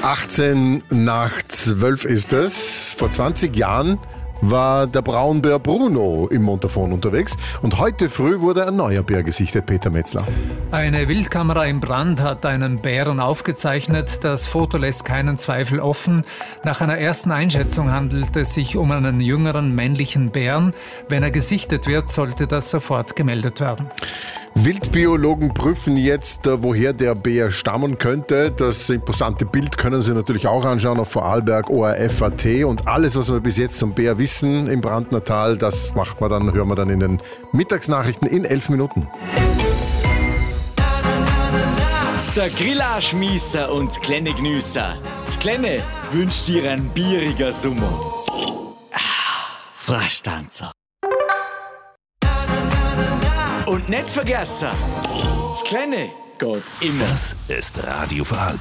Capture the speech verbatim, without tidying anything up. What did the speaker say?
achtzehn nach zwölf ist es. Vor zwanzig Jahren war der Braunbär Bruno im Montafon unterwegs und heute früh wurde ein neuer Bär gesichtet, Peter Metzler. Eine Wildkamera in Brand hat einen Bären aufgezeichnet. Das Foto lässt keinen Zweifel offen. Nach einer ersten Einschätzung handelt es sich um einen jüngeren männlichen Bären. Wenn er gesichtet wird, sollte das sofort gemeldet werden. Wildbiologen prüfen jetzt, woher der Bär stammen könnte. Das imposante Bild können Sie natürlich auch anschauen auf Vorarlberg O R F Punkt A T. Und alles, was wir bis jetzt zum Bär wissen im Brandner Tal, das macht man dann, hören wir dann in den Mittagsnachrichten in elf Minuten. Der Grillage-Miesser und das kleine Gnüsser. Das kleine wünscht dir ein bieriger Sommer. Ah, Fraschtanzer. Und nicht vergessen, das Kleine geht immer. Das ist Radio Vorarlberg.